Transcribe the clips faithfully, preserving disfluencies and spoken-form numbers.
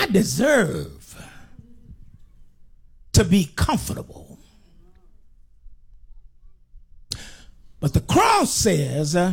deserve to be comfortable. But the cross says, uh,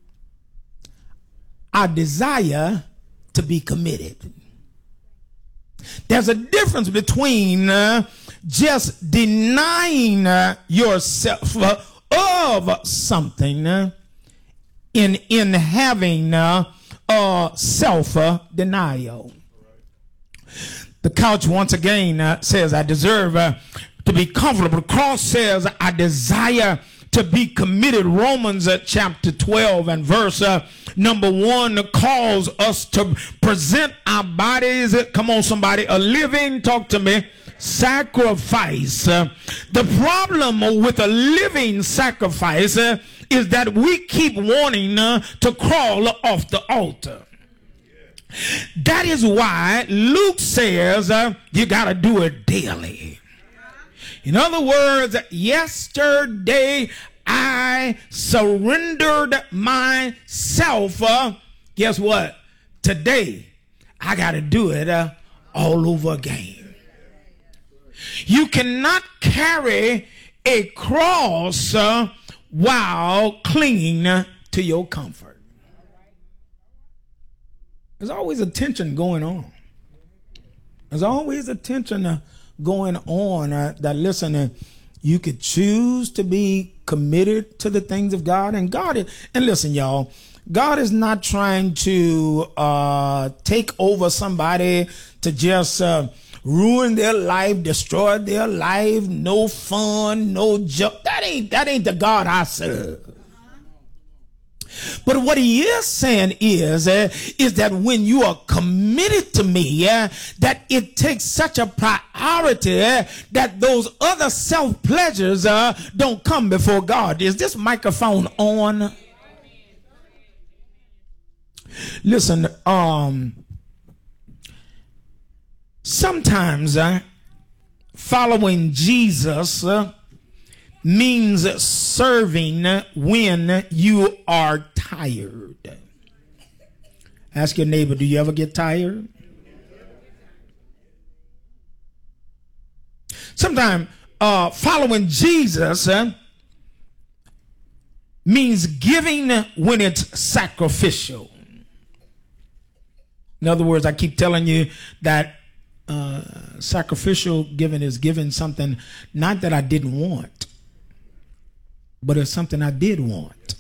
I desire to be committed. There's a difference between uh, just denying uh, yourself uh, of something uh, in, in having uh, uh, self-denial. The couch once again uh, says, I deserve uh, to be comfortable. The cross says, I desire to be committed. Romans uh, chapter twelve and verse uh, number one calls us to present our bodies, come on somebody, a living, talk to me, sacrifice. Uh, the problem with a living sacrifice uh, is that we keep wanting uh, to crawl off the altar. That is why Luke says uh, you got to do it daily. In other words, yesterday I surrendered myself. Uh, guess what? Today I got to do it uh, all over again. You cannot carry a cross uh, while clinging to your comfort. There's always a tension going on. There's always a tension uh, going on uh, that, listen, uh, you could choose to be committed to the things of God. And God is, and listen, y'all, God is not trying to uh, take over somebody to just uh, ruin their life, destroy their life, no fun, no joke. That ain't, that ain't the God I serve. But what he is saying is, uh, is that when you are committed to me, uh, that it takes such a priority uh, that those other self-pleasures uh, don't come before God. Is this microphone on? Listen, um, sometimes uh, following Jesus uh, means serving when you are tired. Ask your neighbor, do you ever get tired? Sometimes uh, following Jesus uh, means giving when it's sacrificial. In other words, I keep telling you that uh, sacrificial giving is giving something not that I didn't want, but it's something I did want.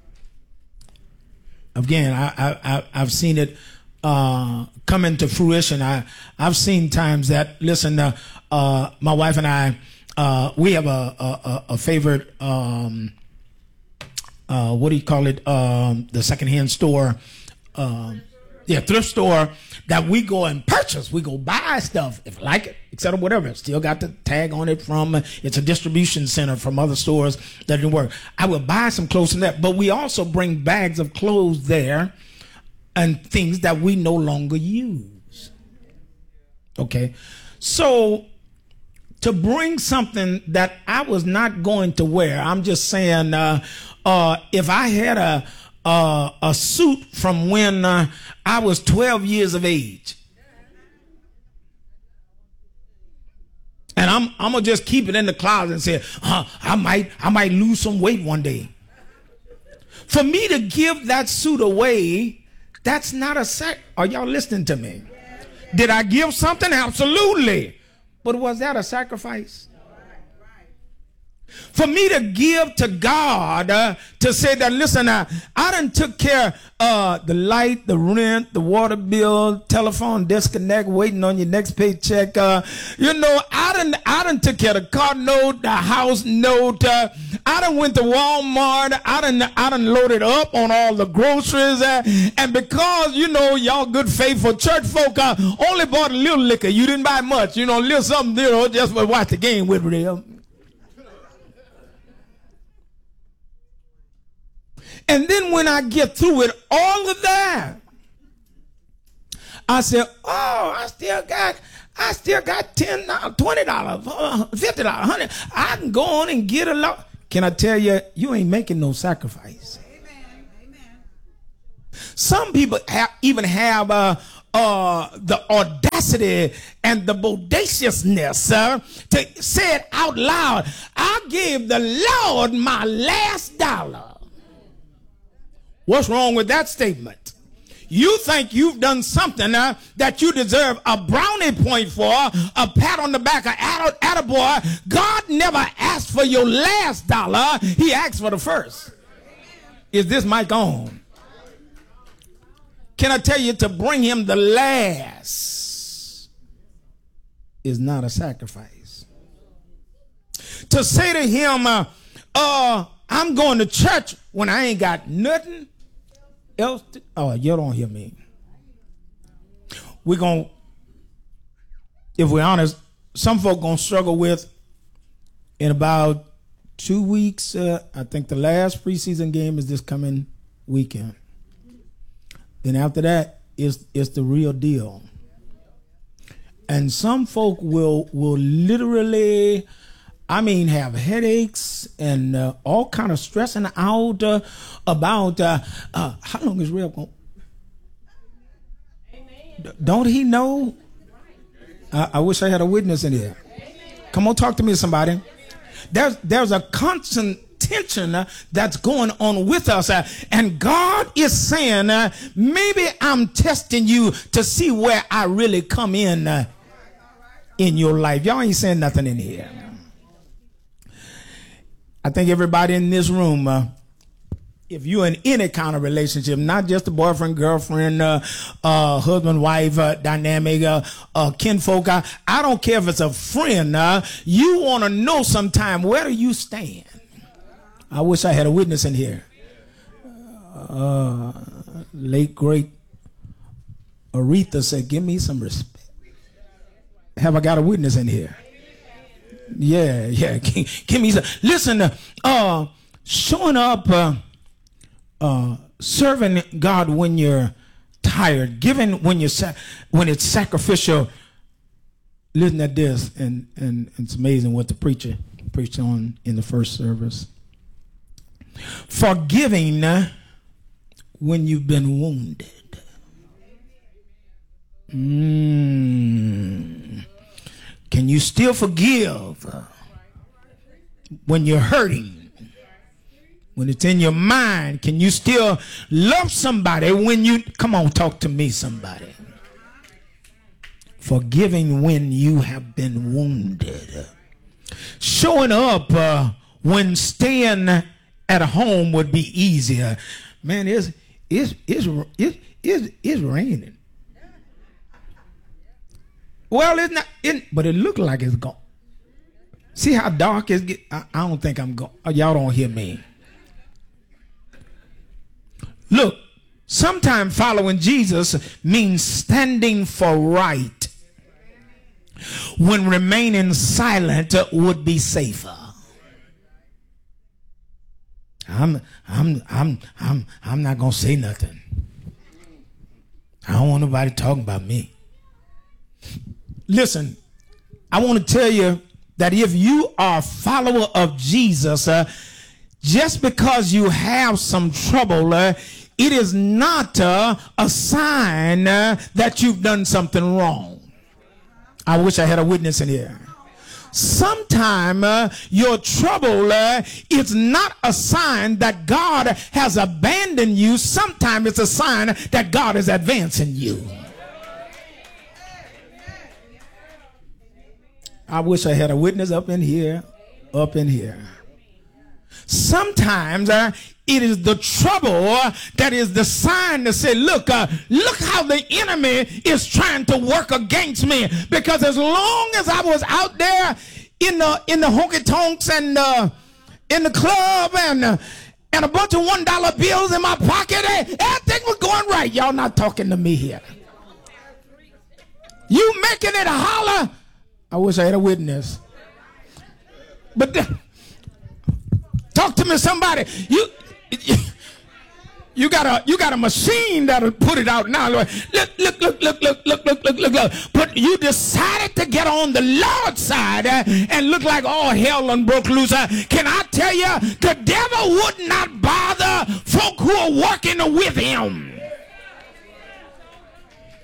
Again, I, I, I've seen it uh, come into fruition. I, I've seen times that, listen, uh, uh, my wife and I, uh, we have a, a, a favorite, um, uh, what do you call it, um, the secondhand store, uh, yeah, thrift store that we go and purchase. We go buy stuff, if I like it, et cetera, whatever. Still got the tag on it from, uh, it's a distribution center from other stores that didn't work. I will buy some clothes from that, but we also bring bags of clothes there and things that we no longer use. Okay. So to bring something that I was not going to wear, I'm just saying, uh, uh, if I had a, uh, a suit from when uh, I was twelve years of age, and I'm I'm gonna just keep it in the closet and say, huh, I might I might lose some weight one day. For me to give that suit away, that's not a sac. Are y'all listening to me? Did I give something? Absolutely. But was that a sacrifice? For me to give to God, uh, to say that, listen, uh, I done took care of uh, the light, the rent, the water bill, telephone, disconnect, waiting on your next paycheck. Uh, you know, I done, I done took care of the car note, the house note. Uh, I done went to Walmart. I done, I done loaded up on all the groceries. Uh, and because, you know, y'all good faithful church folk uh, only bought a little liquor. You didn't buy much. You know, a little something, you know, just to watch the game with them. And then when I get through with all of that, I said, oh, I still got, I still got ten dollars, twenty dollars, fifty dollars, one hundred dollars. I can go on and get a lot. Can I tell you, you ain't making no sacrifice. Amen. Amen. Some people have, even have uh, uh, the audacity and the bodaciousness uh, to say it out loud. I gave the Lord my last dollar. What's wrong with that statement? You think you've done something uh, that you deserve a brownie point for, a pat on the back, a attaboy. God never asked for your last dollar. He asked for the first. Is this mic on? Can I tell you, to bring him the last is not a sacrifice. To say to him, uh, uh, I'm going to church when I ain't got nothing else to, oh, you don't hear me. We're going to, if we're honest, some folk going to struggle with in about two weeks. Uh, I think the last preseason game is this coming weekend. Then after that, it's, it's the real deal. And some folk will, will literally, I mean, have headaches and uh, all kind of stressing out uh, about uh, uh, how long is Rev going? Don't he know? I, I wish I had a witness in here. Come on, talk to me, somebody. There's there's a constant tension uh, that's going on with us, uh, and God is saying, uh, maybe I'm testing you to see where I really come in uh, in your life. Y'all ain't saying nothing in here. I think everybody in this room, uh, if you're in any kind of relationship, not just a boyfriend, girlfriend, uh, uh, husband, wife, uh, dynamic, uh, uh, kinfolk, I, I don't care if it's a friend, uh, you want to know sometime, where do you stand? I wish I had a witness in here. Uh, late, great Aretha said, give me some respect. Have I got a witness in here? Yeah, yeah. Give, give me some. Listen, uh, uh, showing up, uh, uh, serving God when you're tired, giving when you're sa- when it's sacrificial. Listen at this, and and it's amazing what the preacher preached on in the first service. Forgiving uh, when you've been wounded. Mm. Can you still forgive uh, when you're hurting? When it's in your mind, can you still love somebody when you, come on, talk to me, somebody. Forgiving when you have been wounded. Showing up uh, when staying at home would be easier. Man, it's, it's, it's, it's, it's, it's raining. Well, it's not, it, but it looked like it's gone. See how dark it's get? I, I don't think I'm going. Y'all don't hear me. Look, sometimes following Jesus means standing for right when remaining silent would be safer. I'm, I'm, I'm, I'm, I'm not gonna say nothing. I don't want nobody talking about me. Listen, I want to tell you that if you are a follower of Jesus, uh, just because you have some trouble, uh, it is not uh, a sign uh, that you've done something wrong. I wish I had a witness in here. Sometime uh, your trouble uh, is not a sign that God has abandoned you. Sometimes it's a sign that God is advancing you. I wish I had a witness up in here, up in here. Sometimes uh, it is the trouble uh, that is the sign to say, look, uh, look how the enemy is trying to work against me. Because as long as I was out there in the in the honky tonks and uh, in the club and uh, and a bunch of one dollar bills in my pocket, eh, everything was going right. Y'all not talking to me here. You making it a holler. I wish I had a witness. But the, talk to me, somebody. You, you got a you got a machine that'll put it out now. Look, look, look, look, look, look, look, look, look, look, look. But you decided to get on the Lord's side uh, and look like all hell done broke loose. Uh, can I tell you, the devil would not bother folk who are working with him.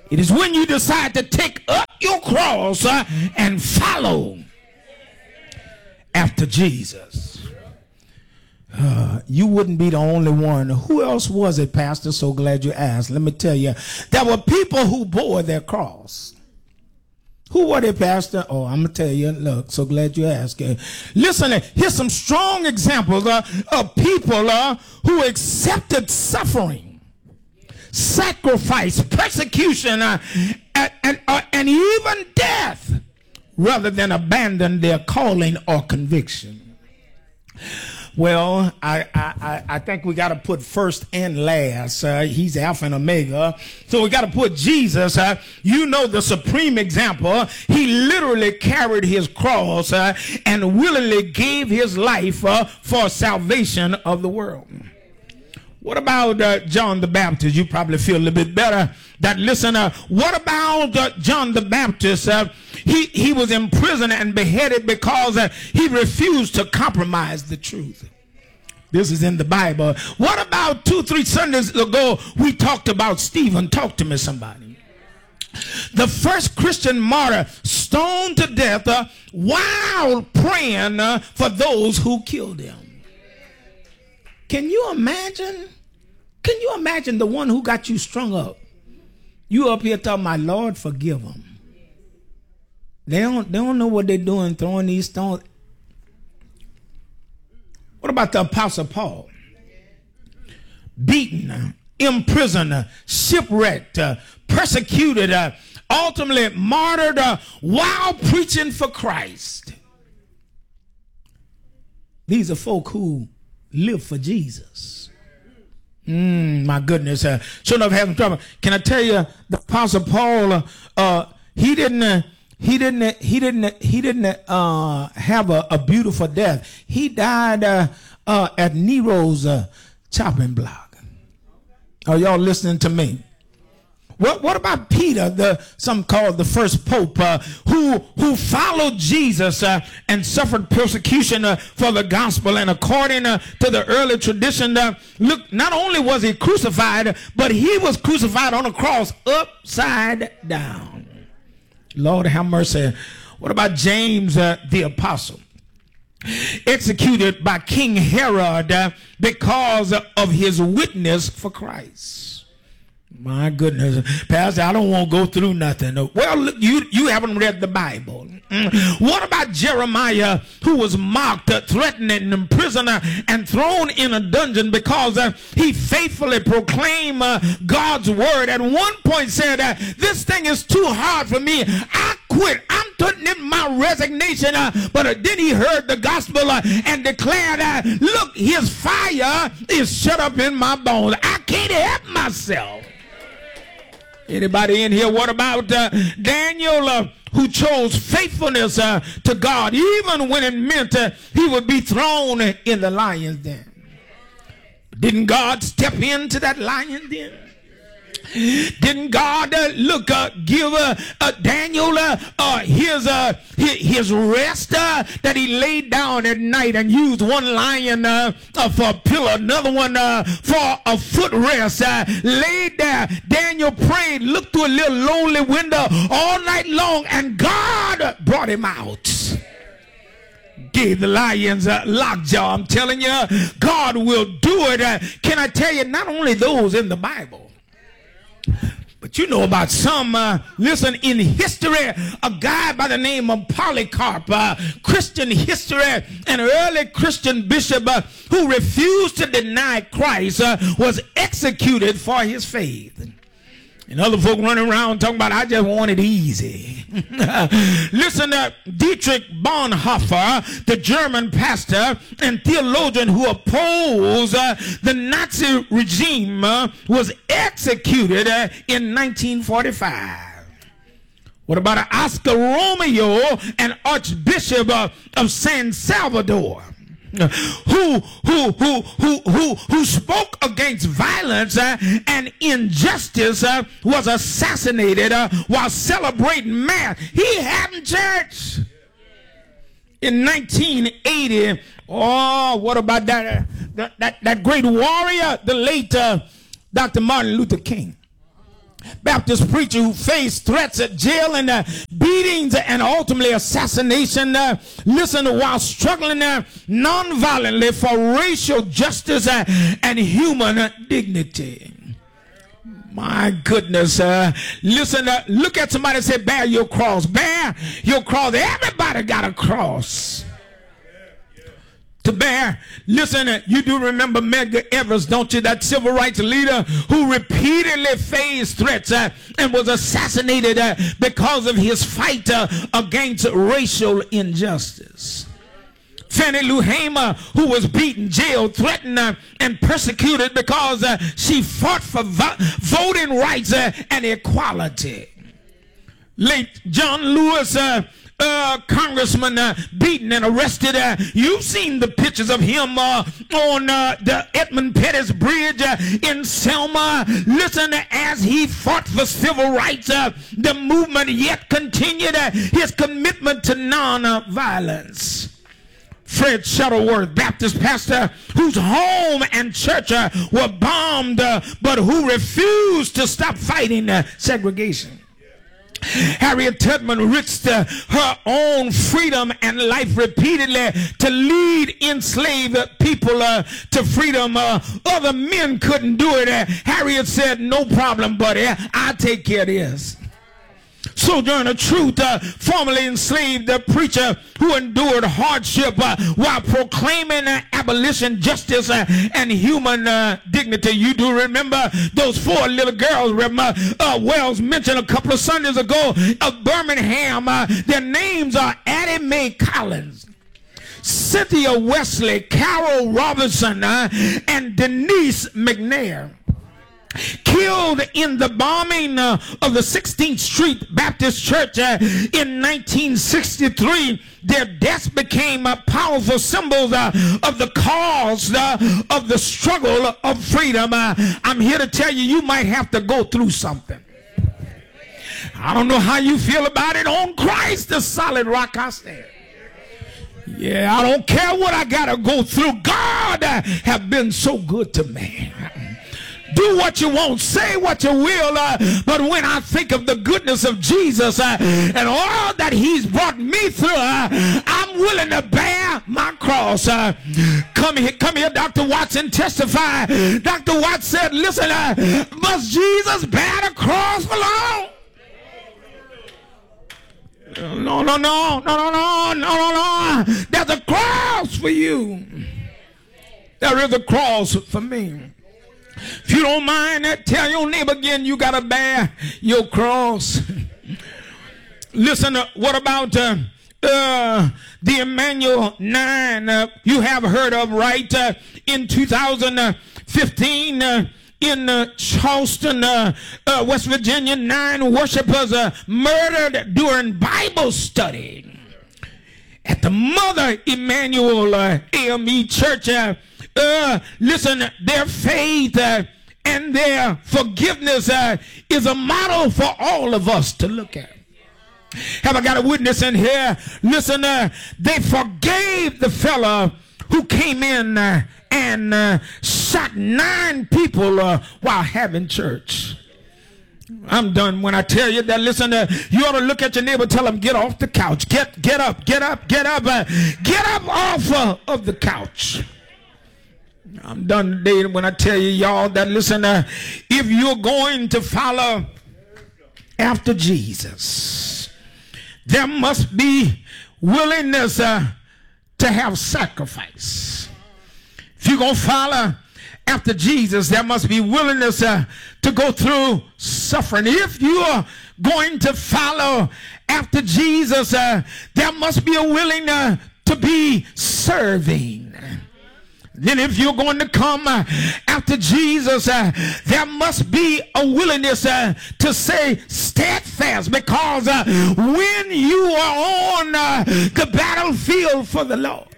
It is when you decide to take up your cross uh, and follow after Jesus. Uh, you wouldn't be the only one. Who else was it, Pastor? So glad you asked. Let me tell you, there were people who bore their cross. Who were they, Pastor? Oh, I'm going to tell you. Look, so glad you asked. Listen, here's some strong examples uh, of people uh, who accepted suffering, sacrifice, persecution, uh, and, and, uh, and even death rather than abandon their calling or conviction. Well, I, I, I think we got to put first and last. Uh, he's Alpha and Omega. So we got to put Jesus, uh, you know, the supreme example. He literally carried his cross uh, and willingly gave his life uh, for salvation of the world. What about uh, John the Baptist? You probably feel a little bit better. That listener. What about uh, John the Baptist? Uh, he, he was imprisoned and beheaded because uh, he refused to compromise the truth. This is in the Bible. What about two, three Sundays ago, we talked about Stephen. Talk to me, somebody. The first Christian martyr stoned to death uh, while praying uh, for those who killed him. Can you imagine? Can you imagine the one who got you strung up? You up here talking, my Lord, forgive them. They don't, they don't know what they're doing, throwing these stones. What about the Apostle Paul? Beaten, imprisoned, shipwrecked, persecuted, ultimately martyred while preaching for Christ. These are folk who live for Jesus. Mm, my goodness. Uh, sure enough, having trouble. Can I tell you, the Apostle Paul, uh, uh, he didn't, uh, he didn't, he didn't, he didn't uh, have a, a beautiful death. He died uh, uh, at Nero's uh, chopping block. Are y'all listening to me? What, what about Peter, the some called the first pope, uh, who who followed Jesus uh, and suffered persecution uh, for the gospel? And according uh, to the early tradition, uh, look, not only was he crucified, but he was crucified on a cross upside down. Lord have mercy. What about James uh, the apostle? Executed by King Herod uh, because of his witness for Christ. My goodness, Pastor, I don't want to go through nothing. Well, look, you, you haven't read the Bible. Mm. What about Jeremiah, who was mocked, uh, threatened, and imprisoned, uh, and thrown in a dungeon because uh, he faithfully proclaimed uh, God's word? At one point said, uh, this thing is too hard for me. I quit. I'm putting in my resignation. Uh, but uh, then he heard the gospel uh, and declared, uh, look, his fire is shut up in my bones. I can't help myself. Anybody in here? What about uh, Daniel, uh, who chose faithfulness uh, to God, even when it meant uh, he would be thrown in the lion's den? Didn't God step into that lion's den? Didn't God uh, look uh, give uh, uh, Daniel uh, uh, his, uh, his his rest uh, that he laid down at night and used one lion uh, uh, for a pillow, another one uh, for a footrest? Uh, laid there, Daniel prayed, looked through a little lonely window all night long, and God brought him out. Gave the lions a lockjaw. I'm telling you, God will do it. Uh, can I tell you, not only those in the Bible, but you know about some, uh, listen, in history, a guy by the name of Polycarp, uh, Christian history, an early Christian bishop uh, who refused to deny Christ, uh, was executed for his faith. And other folk running around talking about, I just want it easy. Listen to Dietrich Bonhoeffer, the German pastor and theologian who opposed uh, the Nazi regime, uh, was executed uh, in nineteen forty-five. What about Oscar Romeo, an archbishop uh, of San Salvador? Who, who, who, who, who, who spoke against violence uh, and injustice, uh, was assassinated uh, while celebrating Mass. He hadn't church. In nineteen eighty, oh, what about that, uh, that, that, that great warrior, the late uh, Doctor Martin Luther King? Baptist preacher who faced threats at jail and uh, beatings and ultimately assassination. Uh, listen, while struggling uh, nonviolently for racial justice uh, and human uh, dignity. My goodness. Uh, listen, uh, look at somebody and say, bear your cross. Bear your cross. Everybody got a cross to bear. Listen, uh, you do remember Medgar Evers, don't you? That civil rights leader who repeatedly faced threats uh, and was assassinated uh, because of his fight uh, against racial injustice. Fannie Lou Hamer, who was beaten, jailed, threatened, uh, and persecuted because uh, she fought for vo voting rights uh, and equality. Late John Lewis, uh, Uh, congressman, uh, beaten and arrested. Uh, you've seen the pictures of him uh, on uh, the Edmund Pettus Bridge uh, in Selma. Listen, as he fought for civil rights, uh, the movement yet continued uh, his commitment to non-violence. Fred Shuttleworth, Baptist pastor whose home and church uh, were bombed, uh, but who refused to stop fighting uh, segregation. Harriet Tubman risked uh, her own freedom and life repeatedly to lead enslaved people uh, to freedom. Uh, other men couldn't do it. Uh, Harriet said, no problem, buddy. I'll take care of this. Sojourner Truth, uh, formerly enslaved uh, preacher who endured hardship uh, while proclaiming uh, abolition, justice, uh, and human uh, dignity. You do remember those four little girls uh, uh, Wells mentioned a couple of Sundays ago of Birmingham. Uh, their names are Addie Mae Collins, Cynthia Wesley, Carol Robinson, uh, and Denise McNair. Killed in the bombing uh, of the sixteenth Street Baptist Church uh, in nineteen sixty-three. Their deaths became uh, powerful symbols uh, of the cause uh, of the struggle of freedom. Uh, I'm here to tell you, you might have to go through something. I don't know how you feel about it. On Christ, the solid rock I stand. Yeah, I don't care what I got to go through. God uh, have been so good to me. Do what you want, say what you will, uh, but when I think of the goodness of Jesus uh, and all that he's brought me through, uh, I'm willing to bear my cross. Uh, come here, come here, Doctor Watson, testify. Doctor Watson said, listen, uh, must Jesus bear the cross for long? No, no, no, no, no, no, no, no, no. There's a cross for you. There is a cross for me. If you don't mind that, tell your neighbor again, you got to bear your cross. Listen, uh, what about uh, uh, the Emmanuel nine uh, you have heard of, right? Uh, in two thousand fifteen, uh, in uh, Charleston, uh, uh, West Virginia, nine worshipers uh, murdered during Bible study at the Mother Emmanuel uh, A M E Church. Uh, Uh, listen, their faith uh, and their forgiveness uh, is a model for all of us to look at. Have I got a witness in here? Listen, uh, they forgave the fella who came in uh, and uh, shot nine people uh, while having church. I'm done when I tell you that. Listen, uh, you ought to look at your neighbor, tell them, get off the couch. Get, get up, get up, get up, uh, get up off uh, of the couch. I'm done today when I tell you, y'all, that listen, uh, if you're going to follow after Jesus, there must be willingness uh, to have sacrifice. If you're going to follow after Jesus, there must be willingness uh, to go through suffering. If you are going to follow after Jesus, uh, there must be a willingness to be serving. Then if you're going to come uh, after Jesus, uh, there must be a willingness uh, to say steadfast, because uh, when you are on uh, the battlefield for the Lord,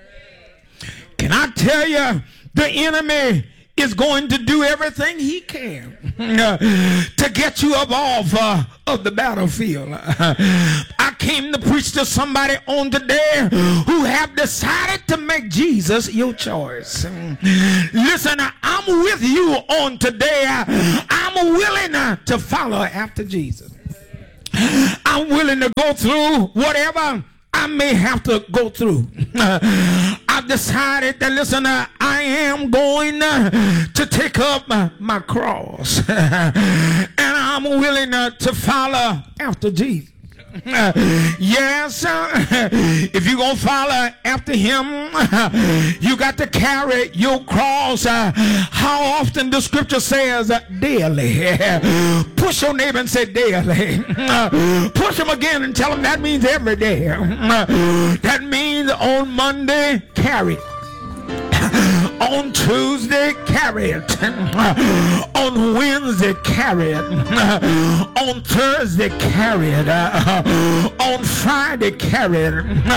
can I tell you, the enemy is going to do everything he can uh, to get you up off uh, of the battlefield. Uh, I came to preach to somebody on today who have decided to make Jesus your choice. Listen, I'm with you on today. I'm willing to follow after Jesus. I'm willing to go through whatever I may have to go through. I've decided that, listen, uh, I am going uh, to take up uh, my cross. And I'm willing uh, to follow after Jesus. Uh, yes, uh, if you're going to follow after him, uh, you got to carry your cross. Uh, how often the scripture says uh, daily. Push your neighbor and say daily. Uh, push him again and tell him that means every day. Uh, that means on Monday, carry it. On Tuesday, carry it. On Wednesday, carry it. On Thursday, carry it. On Friday, carry it.